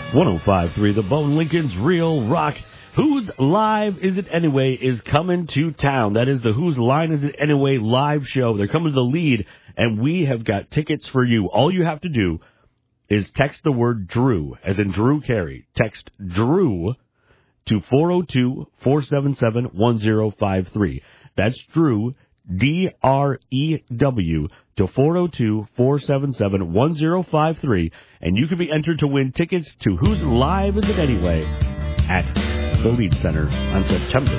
105.3 The Bone, Lincoln's Real Rock. Whose Live Is It Anyway is coming to town. That is the Whose Line Is It Anyway live show. They're coming to the lead, and we have got tickets for you. All you have to do is text the word Drew, as in Drew Carey. Text Drew to 402-477-1053. That's Drew, D-R-E-W, to 402-477-1053, and you can be entered to win tickets to Whose Live Is It Anyway at the Lead Center on September